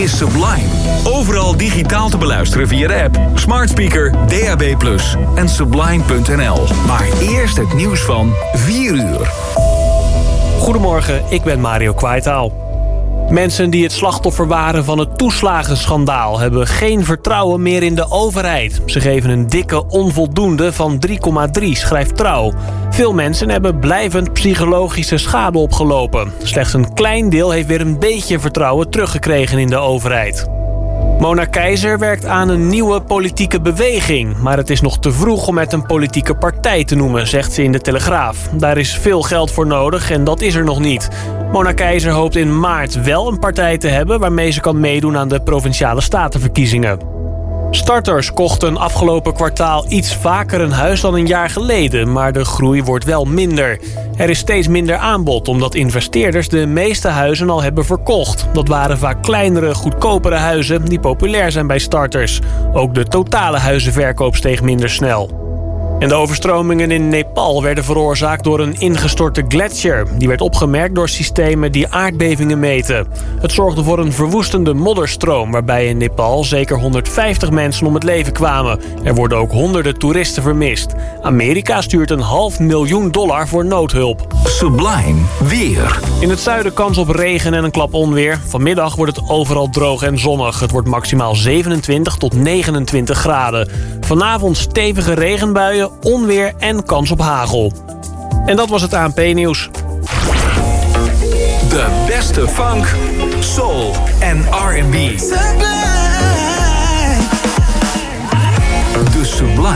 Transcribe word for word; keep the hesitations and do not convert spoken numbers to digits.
is Sublime. Overal digitaal te beluisteren via de app, smart speaker, D A B plus en sublime punt n l. Maar eerst het nieuws van vier uur. Goedemorgen, ik ben Mario Kwaitaal. Mensen die het slachtoffer waren van het toeslagenschandaal hebben geen vertrouwen meer in de overheid. Ze geven een dikke onvoldoende van drie komma drie, schrijft Trouw. Veel mensen hebben blijvend psychologische schade opgelopen. Slechts een klein deel heeft weer een beetje vertrouwen teruggekregen in de overheid. Mona Keizer werkt aan een nieuwe politieke beweging. Maar het is nog te vroeg om het een politieke partij te noemen, zegt ze in de Telegraaf. Daar is veel geld voor nodig en dat is er nog niet. Mona Keizer hoopt in maart wel een partij te hebben waarmee ze kan meedoen aan de Provinciale Statenverkiezingen. Starters kochten afgelopen kwartaal iets vaker een huis dan een jaar geleden, maar de groei wordt wel minder. Er is steeds minder aanbod, omdat investeerders de meeste huizen al hebben verkocht. Dat waren vaak kleinere, goedkopere huizen die populair zijn bij starters. Ook de totale huizenverkoop steeg minder snel. En de overstromingen in Nepal werden veroorzaakt door een ingestorte gletsjer. Die werd opgemerkt door systemen die aardbevingen meten. Het zorgde voor een verwoestende modderstroom, waarbij in Nepal zeker honderdvijftig mensen om het leven kwamen. Er worden ook honderden toeristen vermist. Amerika stuurt een half miljoen dollar voor noodhulp. Sublime weer. In het zuiden kans op regen en een klap onweer. Vanmiddag wordt het overal droog en zonnig. Het wordt maximaal zevenentwintig tot negenentwintig graden. Vanavond stevige regenbuien, onweer en kans op hagel. En dat was het A N P-nieuws. De beste funk, soul en R en B. De Sublime.